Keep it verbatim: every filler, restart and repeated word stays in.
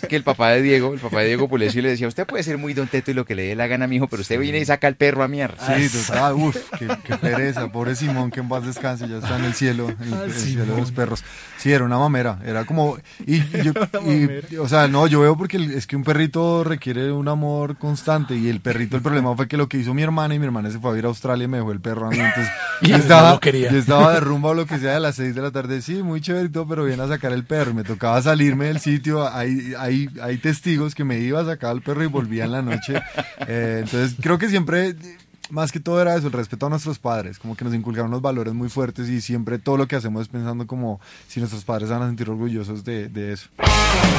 que el papá de Diego, el papá de Diego Pulesio le decía, usted puede ser muy don Teto y lo que le dé la gana, mijo, pero usted viene y saca el perro a mierda. Sí, total, uff, qué, qué pereza, pobre Simón, que en paz descanse, ya está en el cielo, en el, en el cielo de los perros. Sí, era una mamera, era como, y, y yo, y, o sea, no, yo veo porque el- es que un perrito requiere un amor constante, y el perrito, el problema fue que lo que hizo mi hermana, y mi hermana se fue a vivir a Australia y me dejó el perro a mí, entonces, Y yo no estaba, lo quería. yo estaba de rumba o lo que sea a las seis de la tarde, sí, muy chévere y todo, pero viene a sacar el perro, y me tocaba salirme del sitio, hay, hay, hay testigos que me iba a sacar al perro y volvía en la noche, eh, entonces creo que siempre, más que todo era eso, el respeto a nuestros padres, como que nos inculcaron unos valores muy fuertes y siempre todo lo que hacemos es pensando como si nuestros padres se van a sentir orgullosos de, de eso.